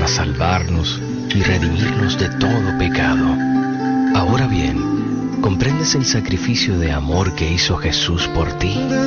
para salvarnos y redimirnos de todo pecado. Ahora bien, ¿comprendes el sacrificio de amor que hizo Jesús por ti?